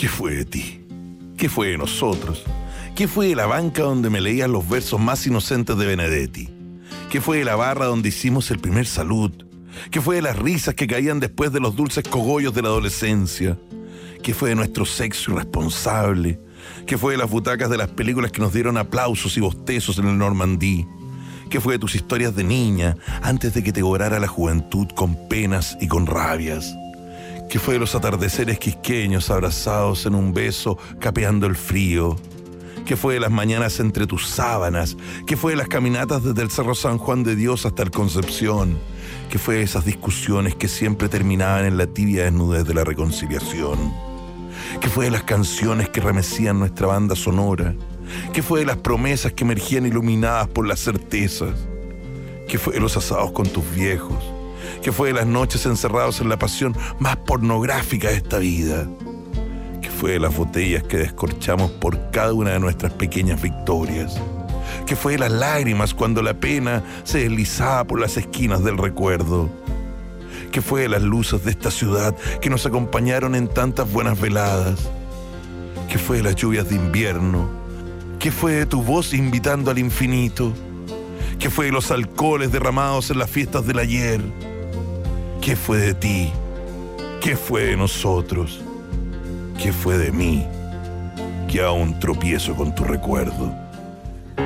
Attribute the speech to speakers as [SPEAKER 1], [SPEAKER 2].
[SPEAKER 1] ¿Qué fue de ti? ¿Qué fue de nosotros? ¿Qué fue de la banca donde me leías los versos más inocentes de Benedetti? ¿Qué fue de la barra donde hicimos el primer salud? ¿Qué fue de las risas que caían después de los dulces cogollos de la adolescencia? ¿Qué fue de nuestro sexo irresponsable? ¿Qué fue de las butacas de las películas que nos dieron aplausos y bostezos en el Normandí? ¿Qué fue de tus historias de niña antes de que te devorara la juventud con penas y con rabias? ¿Qué fue de los atardeceres quisqueños abrazados en un beso capeando el frío? ¿Qué fue de las mañanas entre tus sábanas? ¿Qué fue de las caminatas desde el Cerro San Juan de Dios hasta el Concepción? ¿Qué fue de esas discusiones que siempre terminaban en la tibia desnudez de la reconciliación? ¿Qué fue de las canciones que remecían nuestra banda sonora? ¿Qué fue de las promesas que emergían iluminadas por las certezas? ¿Qué fue de los asados con tus viejos? ¿Qué fue de las noches encerrados en la pasión más pornográfica de esta vida? ¿Qué fue de las botellas que descorchamos por cada una de nuestras pequeñas victorias? ¿Qué fue de las lágrimas cuando la pena se deslizaba por las esquinas del recuerdo? ¿Qué fue de las luces de esta ciudad que nos acompañaron en tantas buenas veladas? ¿Qué fue de las lluvias de invierno? ¿Qué fue de tu voz invitando al infinito? ¿Qué fue de los alcoholes derramados en las fiestas del ayer? ¿Qué fue de ti? ¿Qué fue de nosotros? ¿Qué fue de mí? Que aún tropiezo con tu recuerdo.